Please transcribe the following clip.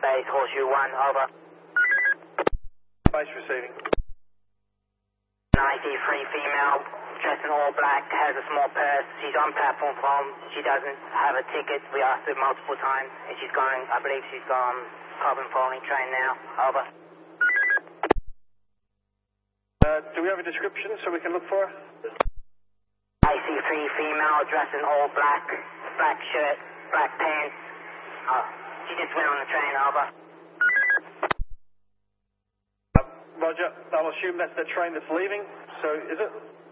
Base Horseshoe 1, over. Base receiving. IC3 female, dressed in all black, has a small purse. She's on platform phone. She doesn't have a ticket. We asked her multiple times, and she's going, I believe she's gone carbon falling train now, over. Do we have a description so we can look for her? IC3 female, dressed in all black, black shirt, black pants. She just went on the train, over. Roger, I'll assume that's the train that's leaving, so is it?